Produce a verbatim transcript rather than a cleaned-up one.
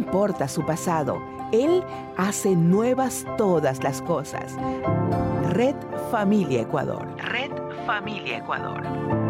importa su pasado. Él hace nuevas todas las cosas. Red Familia Ecuador. Red Familia Ecuador.